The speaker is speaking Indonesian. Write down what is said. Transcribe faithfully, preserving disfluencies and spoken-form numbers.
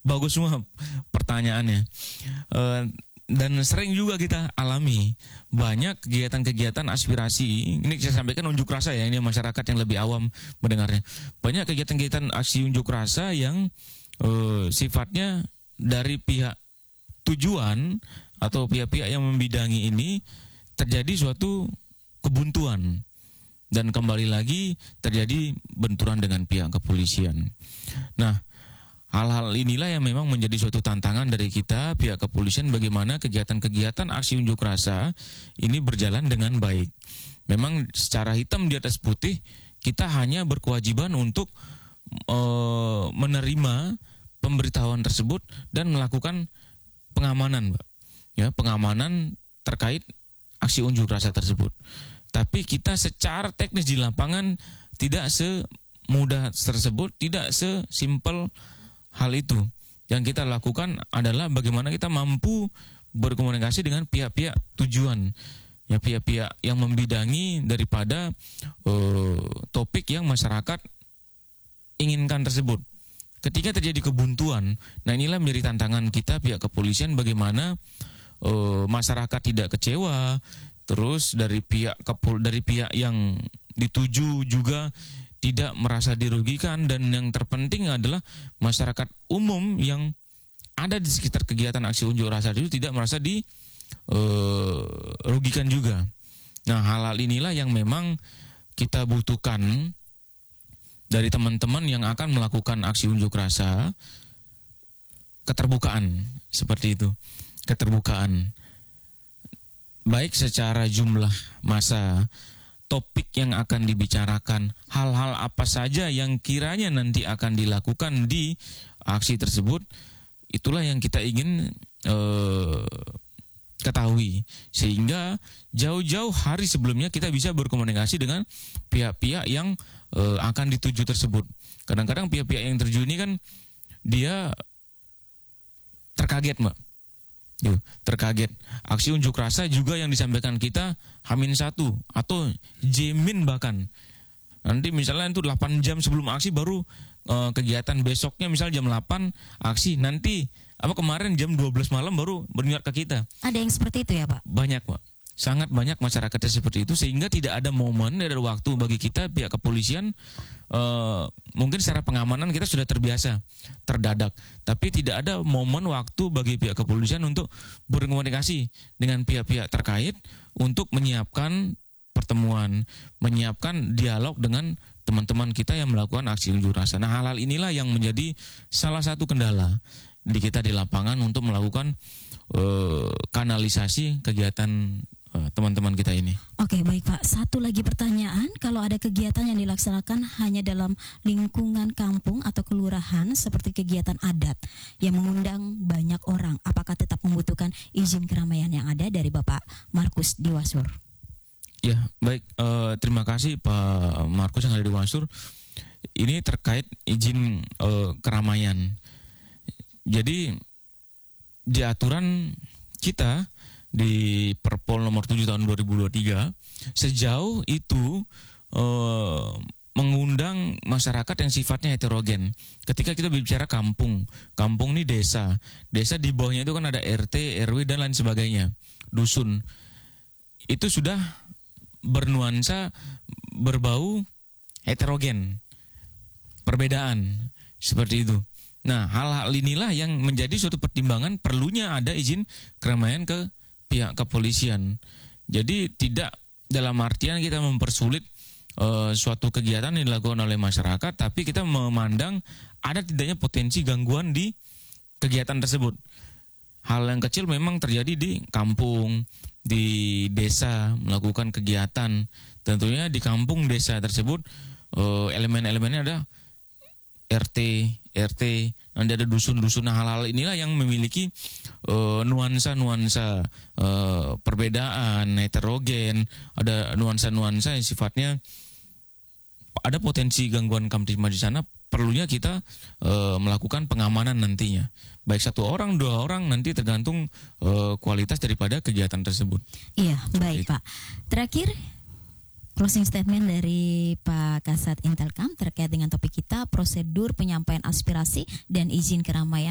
bagus semua pertanyaannya. Uh, dan sering juga kita alami banyak kegiatan-kegiatan aspirasi. Ini saya sampaikan unjuk rasa ya, ini masyarakat yang lebih awam mendengarnya. Banyak kegiatan-kegiatan aksi unjuk rasa yang uh, sifatnya dari pihak tujuan atau pihak-pihak yang membidangi ini terjadi suatu kebuntuan. Dan kembali lagi terjadi benturan dengan pihak kepolisian. Nah, hal-hal inilah yang memang menjadi suatu tantangan dari kita, pihak kepolisian, bagaimana kegiatan-kegiatan aksi unjuk rasa ini berjalan dengan baik. Memang secara hitam di atas putih, kita hanya berkewajiban untuk e, menerima pemberitahuan tersebut dan melakukan pengamanan, Mbak. Ya, pengamanan terkait aksi unjuk rasa tersebut. Tapi kita secara teknis di lapangan tidak semudah tersebut, tidak sesimpel hal itu. Yang kita lakukan adalah bagaimana kita mampu berkomunikasi dengan pihak-pihak tujuan, ya, pihak-pihak yang membidangi daripada uh, topik yang masyarakat inginkan tersebut. Ketika terjadi kebuntuan, nah inilah menjadi tantangan kita pihak kepolisian, bagaimana uh, masyarakat tidak kecewa. Terus dari pihak kepol dari pihak yang dituju juga tidak merasa dirugikan, dan yang terpenting adalah masyarakat umum yang ada di sekitar kegiatan aksi unjuk rasa itu tidak merasa dirugikan uh, juga. Nah, hal-hal inilah yang memang kita butuhkan dari teman-teman yang akan melakukan aksi unjuk rasa, keterbukaan seperti itu, keterbukaan. Baik secara jumlah massa, topik yang akan dibicarakan, hal-hal apa saja yang kiranya nanti akan dilakukan di aksi tersebut, itulah yang kita ingin eh, ketahui. Sehingga jauh-jauh hari sebelumnya kita bisa berkomunikasi dengan pihak-pihak yang eh, akan dituju tersebut. Kadang-kadang pihak-pihak yang tertuju ini kan dia terkaget, Mbak. Yuh, terkaget. Aksi unjuk rasa juga yang disampaikan kita Hamin satu atau Jemin bahkan. Nanti misalnya itu delapan jam sebelum aksi baru uh, kegiatan, besoknya misalnya jam delapan aksi, nanti apa kemarin jam dua belas malam baru berniat ke kita. Ada yang seperti itu ya, Pak? Banyak, Pak. Sangat banyak masyarakatnya seperti itu, sehingga tidak ada momen, tidak ada waktu bagi kita pihak kepolisian. Uh, mungkin secara pengamanan kita sudah terbiasa terdadak, tapi tidak ada momen waktu bagi pihak kepolisian untuk berkomunikasi dengan pihak-pihak terkait untuk menyiapkan pertemuan, menyiapkan dialog dengan teman-teman kita yang melakukan aksi unjuk rasa. Nah, hal-hal inilah yang menjadi salah satu kendala di kita di lapangan untuk melakukan uh, kanalisasi kegiatan teman-teman kita ini. Oke, baik Pak. Satu lagi pertanyaan, kalau ada kegiatan yang dilaksanakan hanya dalam lingkungan kampung atau kelurahan seperti kegiatan adat yang mengundang banyak orang, apakah tetap membutuhkan izin keramaian yang ada dari Bapak Markus di Wasur? Ya, baik. Uh, terima kasih Pak Markus yang ada di Wasur. Ini terkait izin uh, keramaian. Jadi di aturan kita di Perpol nomor tujuh tahun dua ribu dua puluh tiga, sejauh itu eh, mengundang masyarakat yang sifatnya heterogen. Ketika kita bicara kampung, kampung ini desa, desa di bawahnya itu kan ada R T, R W dan lain sebagainya, dusun. Itu sudah bernuansa berbau heterogen, perbedaan seperti itu. Nah, hal-hal inilah yang menjadi suatu pertimbangan perlunya ada izin keramaian ke pihak kepolisian. Jadi tidak dalam artian kita mempersulit uh, suatu kegiatan yang dilakukan oleh masyarakat, tapi kita memandang ada tidaknya potensi gangguan di kegiatan tersebut. Hal yang kecil memang terjadi di kampung, di desa melakukan kegiatan. Tentunya di kampung desa tersebut uh, elemen-elemennya ada R T, R T, nanti ada dusun-dusun. Nah, hal-hal inilah yang memiliki uh, nuansa-nuansa uh, perbedaan, heterogen, ada nuansa-nuansa yang sifatnya ada potensi gangguan kamtipmas di sana. Perlunya kita uh, melakukan pengamanan nantinya. Baik satu orang, dua orang, nanti tergantung uh, kualitas daripada kegiatan tersebut. Iya, baik Pak. Terakhir, closing statement dari Pak Kasat Intelkam terkait dengan topik kita, prosedur penyampaian aspirasi dan izin keramaian